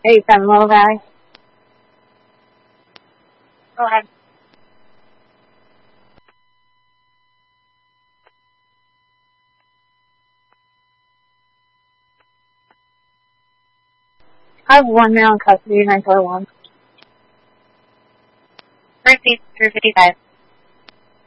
Hey, some little guy. Go ahead. I have one male in custody, 941. Repeat, 355.